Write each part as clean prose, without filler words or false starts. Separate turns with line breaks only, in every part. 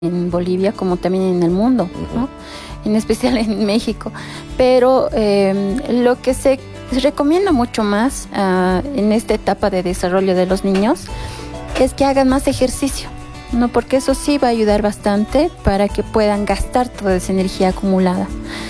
en Bolivia como también en el mundo, ¿no? En especial en México. Pero lo que se recomienda mucho más en esta etapa de desarrollo de los niños es que hagan más ejercicio, ¿no? Porque eso sí va a ayudar bastante para que puedan gastar toda esa energía acumulada.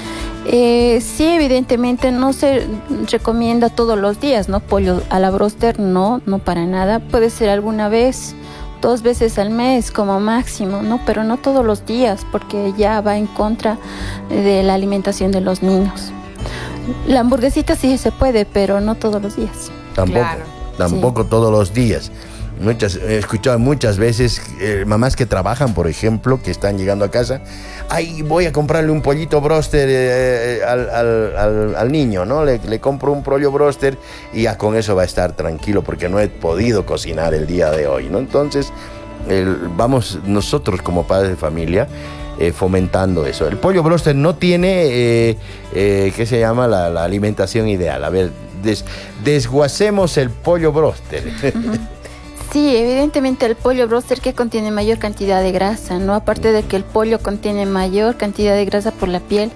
Sí, evidentemente no se recomienda todos los días, ¿no? Pollo a la broster, no para nada. Puede ser alguna vez, 2 veces al mes como máximo, ¿no? Pero no todos los días, porque ya va en contra de la alimentación de los niños. La hamburguesita sí se puede, pero no todos los días.
Tampoco todos los días. He escuchado muchas veces mamás que trabajan, por ejemplo, que están llegando a casa. Ay, voy a comprarle un pollito broster al niño, ¿no? Le compro un pollo broster y ya con eso va a estar tranquilo porque no he podido cocinar el día de hoy, ¿no? Entonces, vamos nosotros como padres de familia fomentando eso. El pollo broster no tiene, ¿qué se llama? La alimentación ideal. A ver, desguacemos el pollo broster.
Sí, evidentemente el pollo broster que contiene mayor cantidad de grasa, ¿no? Aparte de que el pollo contiene mayor cantidad de grasa por la piel.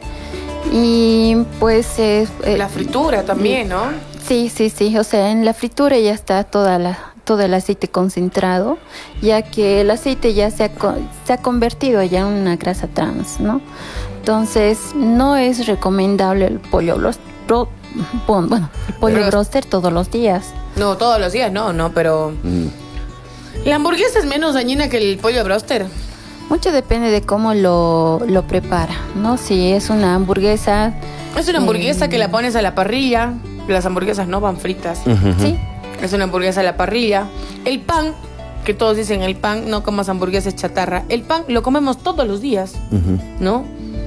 Y pues...
la fritura también, ¿no?
Sí. O sea, en la fritura ya está todo el aceite concentrado, ya que el aceite ya se ha convertido ya en una grasa trans, ¿no? Entonces, no es recomendable el pollo broster. El pollo broster todos los días.
No, todos los días no, pero... ¿La hamburguesa es menos dañina que el pollo broster?
Mucho depende de cómo lo prepara, ¿no? Si es una hamburguesa...
Es una hamburguesa que la pones a la parrilla. Las hamburguesas no van fritas.
Sí.
Es una hamburguesa a la parrilla. El pan, que todos dicen el pan, no comas hamburguesas chatarra. El pan lo comemos todos los días, ¿no?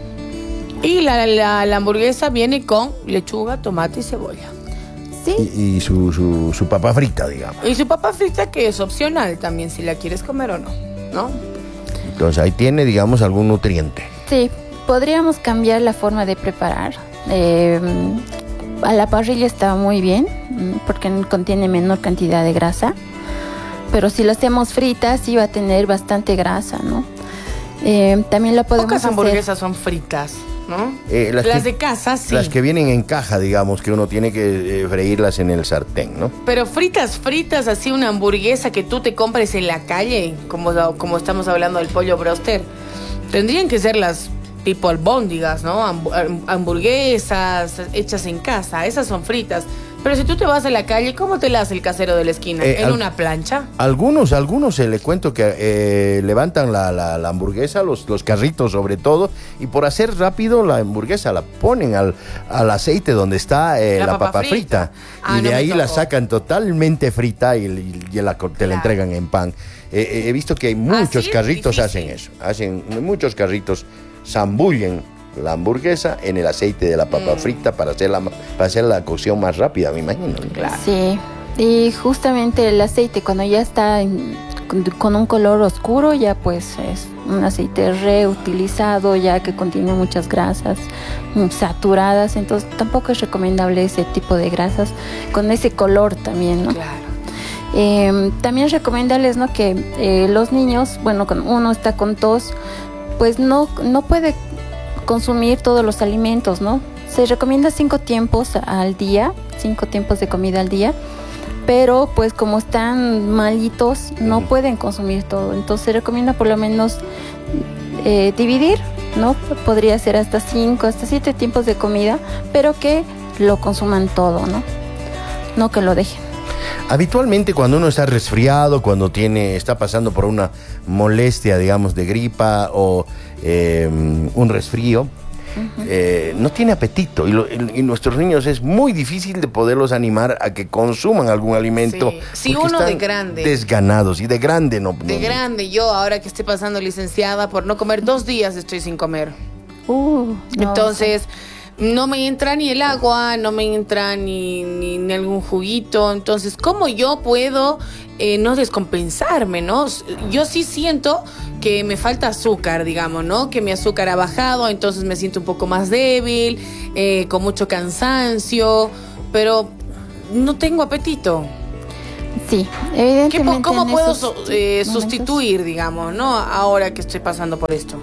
Y la hamburguesa viene con lechuga, tomate y cebolla.
Sí.
Y su papa frita, digamos.
Y su papa frita, que es opcional también, si la quieres comer o no, ¿no?
Entonces ahí tiene, digamos, algún nutriente.
Sí, podríamos cambiar la forma de preparar. A la parrilla está muy bien, porque contiene menor cantidad de grasa. Pero si lo hacemos frita, sí va a tener bastante grasa, ¿no? También lo podemos
Pocas hamburguesas son fritas, ¿no? Las de casa, sí.
Las que vienen en caja, digamos, que uno tiene que freírlas en el sartén, ¿no?
Pero fritas, así una hamburguesa que tú te compres en la calle, como estamos hablando del pollo broster, tendrían que ser las tipo albóndigas, ¿no? Hamburguesas hechas en casa, esas son fritas. Pero si tú te vas a la calle, ¿cómo te la hace el casero de la esquina? ¿En una plancha?
Algunos le cuento que levantan la hamburguesa, los carritos sobre todo, y por hacer rápido la hamburguesa la ponen al aceite donde está la papa frita. Y de ahí la sacan totalmente frita y te la entregan en pan. He visto que hay muchos carritos hacen eso. Muchos carritos zambullen la hamburguesa en el aceite de la papa frita para hacer la cocción más rápida, me imagino.
Claro.
Sí, y justamente el aceite cuando ya está con un color oscuro, ya pues es un aceite reutilizado, ya que contiene muchas grasas saturadas, entonces tampoco es recomendable ese tipo de grasas con ese color también, ¿no?
Claro.
También recomendarles, ¿no? Que los niños, bueno, cuando uno está con tos, pues no puede consumir todos los alimentos, ¿no? Se recomienda 5 tiempos al día, 5 tiempos de comida al día, pero pues como están malitos no pueden consumir todo, entonces se recomienda por lo menos dividir, ¿no? Podría ser hasta 5, hasta 7 tiempos de comida, pero que lo consuman todo, ¿no? No que lo dejen.
Habitualmente cuando uno está resfriado, cuando está pasando por una molestia, digamos, de gripa o un resfrío, no tiene apetito y nuestros niños es muy difícil de poderlos animar a que consuman algún alimento.
Sí. Si uno de grande.
Desganados y de grande no.
De grande, yo ahora que estoy pasando licenciada por no comer 2 días estoy sin comer. Entonces... No me entra ni el agua, no me entra ni algún juguito. Entonces, ¿cómo yo puedo no descompensarme, no? Yo sí siento que me falta azúcar, digamos, ¿no? Que mi azúcar ha bajado, entonces me siento un poco más débil, con mucho cansancio, pero no tengo apetito.
Sí, evidentemente.
¿Cómo puedo sustituir, digamos, no? Ahora que estoy pasando por esto.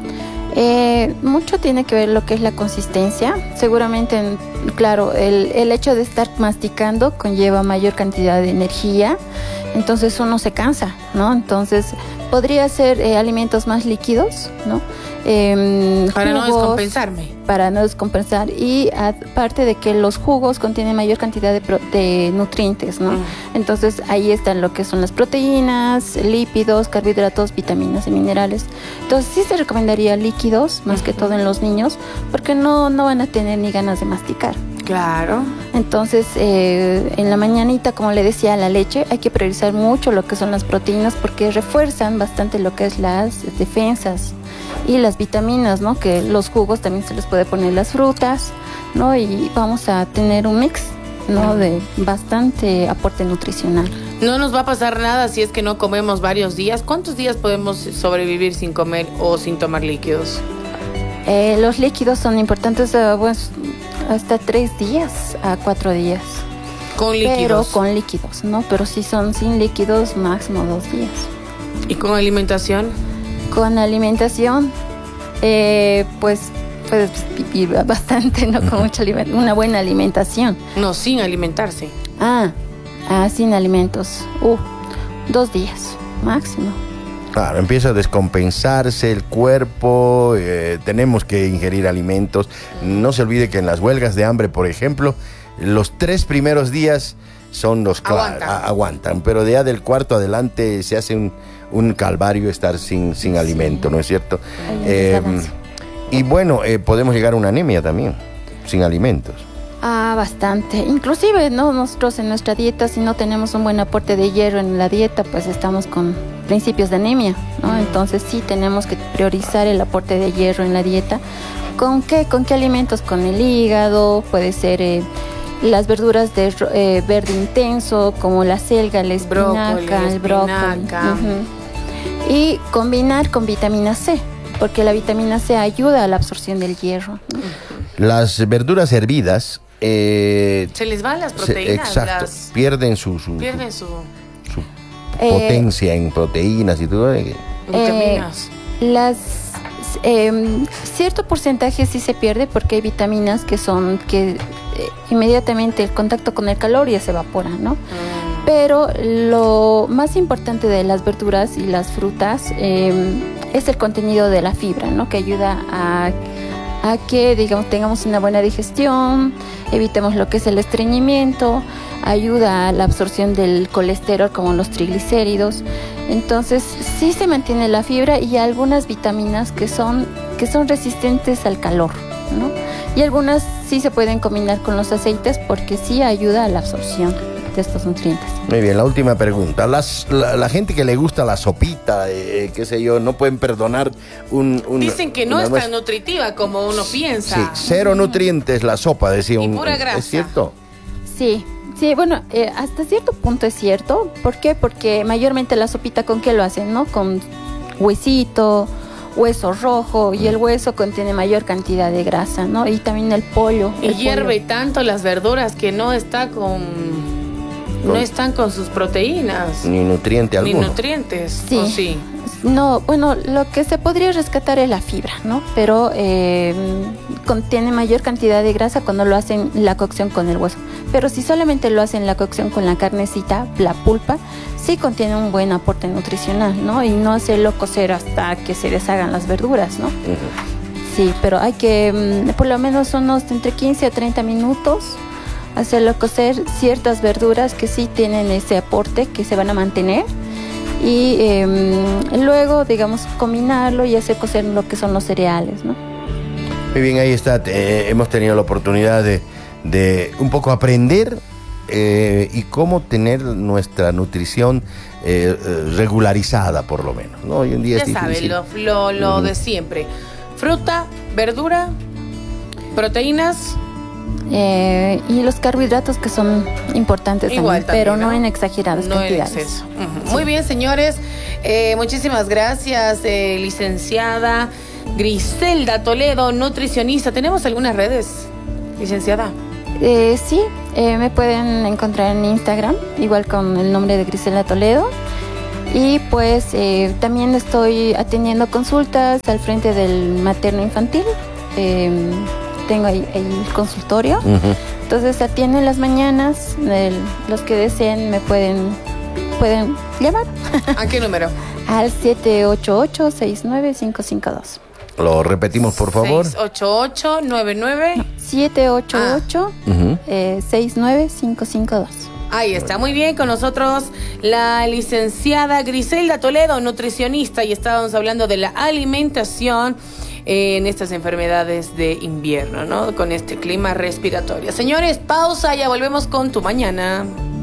Mucho tiene que ver lo que es la consistencia. Seguramente, claro, el hecho de estar masticando conlleva mayor cantidad de energía, entonces uno se cansa, ¿no? Entonces podría ser alimentos más líquidos, ¿no?
Para
jugos,
no descompensarme.
Para no descompensar. Y aparte de que los jugos contienen mayor cantidad de nutrientes, ¿no? Entonces ahí están lo que son las proteínas, lípidos, carbohidratos, vitaminas y minerales. Entonces sí se recomendaría líquidos, más que todo en los niños, porque no van a tener ni ganas de masticar.
Claro.
Entonces, en la mañanita, como le decía, la leche, hay que priorizar mucho lo que son las proteínas porque refuerzan bastante lo que es las defensas y las vitaminas, ¿no? Que los jugos también se les puede poner las frutas, ¿no? Y vamos a tener un mix, ¿no? De bastante aporte nutricional.
No nos va a pasar nada si es que no comemos varios días. ¿Cuántos días podemos sobrevivir sin comer o sin tomar líquidos?
Los líquidos son importantes, pues, hasta 3 días a 4 días.
¿Con líquidos?
Pero con líquidos, ¿no? Pero si son sin líquidos, máximo 2 días.
¿Y con alimentación?
Con alimentación, pues puedes vivir bastante, ¿no? Con una buena alimentación.
No, sin alimentarse.
Sin alimentos. 2 días, máximo.
Claro, empieza a descompensarse el cuerpo, tenemos que ingerir alimentos. No se olvide que en las huelgas de hambre, por ejemplo, los 3 primeros días son los que aguantan, pero ya del 4 adelante se hace un calvario estar sin alimento, ¿no es cierto? Y bueno, podemos llegar a una anemia también, sin alimentos.
Bastante. Inclusive, ¿no? Nosotros en nuestra dieta, si no tenemos un buen aporte de hierro en la dieta, pues estamos con principios de anemia, ¿no? Entonces sí tenemos que priorizar el aporte de hierro en la dieta. ¿Con qué alimentos? Con el hígado, puede ser las verduras de verde intenso, como la selga, la espinaca, el brócoli. Y combinar con vitamina C, porque la vitamina C ayuda a la absorción del hierro, ¿no?
Las verduras hervidas
se les van las proteínas.
Exacto, pierden su potencia en proteínas y todo.
Vitaminas.
Cierto porcentaje sí se pierde porque hay vitaminas que inmediatamente el contacto con el calor ya se evapora, ¿no? Pero lo más importante de las verduras y las frutas es el contenido de la fibra, ¿no? Que ayuda a que, digamos, tengamos una buena digestión, evitemos lo que es el estreñimiento, ayuda a la absorción del colesterol como los triglicéridos. Entonces sí se mantiene la fibra y algunas vitaminas que son resistentes al calor, ¿no? Y algunas sí se pueden combinar con los aceites porque sí ayuda a la absorción de estos nutrientes.
Muy bien, la última pregunta. La gente que le gusta la sopita, qué sé yo, no pueden perdonar
Dicen que no es tan nutritiva como uno piensa.
Sí, 0 nutrientes la sopa, decía
y pura grasa.
¿Es cierto?
Sí, bueno, hasta cierto punto es cierto. ¿Por qué? Porque mayormente la sopita, ¿con qué lo hacen, no? Con huesito, hueso rojo, y el hueso contiene mayor cantidad de grasa, ¿no? Y también el pollo.
Y hierve tanto las verduras que no están con sus proteínas.
Ni nutriente alguno.
Ni nutrientes.
Sí.
¿O sí?
No, bueno, lo que se podría rescatar es la fibra, ¿no? Pero contiene mayor cantidad de grasa cuando lo hacen la cocción con el hueso. Pero si solamente lo hacen la cocción con la carnecita, la pulpa, sí contiene un buen aporte nutricional, ¿no? Y no hacerlo cocer hasta que se deshagan las verduras, ¿no? Sí, pero hay que por lo menos unos entre 15 a 30 minutos hacerlo cocer ciertas verduras que sí tienen ese aporte, que se van a mantener, y luego, digamos, combinarlo y hacer cocer lo que son los cereales, ¿no?
Muy bien, ahí está. Hemos tenido la oportunidad de un poco aprender y cómo tener nuestra nutrición regularizada, por lo menos, ¿no? Hoy en día
ya
es difícil.
Sabe, lo de siempre. Fruta, verdura, proteínas.
Y los carbohidratos, que son importantes también, pero no en exageradas cantidades.
En exceso. Muy bien, señores, muchísimas gracias, licenciada Griselda Toledo, nutricionista. ¿Tenemos algunas redes, licenciada?
Sí, me pueden encontrar en Instagram, igual con el nombre de Griselda Toledo. Y pues también estoy atendiendo consultas al frente del materno infantil. Tengo ahí el consultorio. Uh-huh. Entonces atienden las mañanas. Los que deseen me pueden llamar.
¿A qué número?
Al 788-69552.
Lo repetimos, por favor.
688-99.
No, 788-69552.
Ahí está, muy bien, con nosotros la licenciada Griselda Toledo, nutricionista, y estábamos hablando de la alimentación en estas enfermedades de invierno, ¿no? Con este clima respiratorio. Señores, pausa, ya volvemos con Tu Mañana.